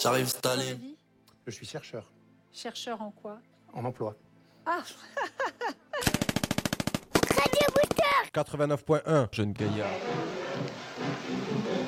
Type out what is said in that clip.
J'arrive Ton Staline. avis ? Je suis chercheur Chercheur en quoi ? en emploi. Ah, 89.1 Jeune Gaillard.